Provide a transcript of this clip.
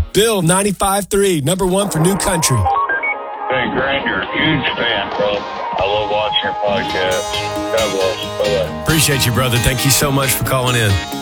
Bill, 95.3, number one for New Country. Hey, Grant, you're a huge fan, bro. I love watching your podcast. God bless. Bye-bye. Appreciate you, brother. Thank you so much for calling in.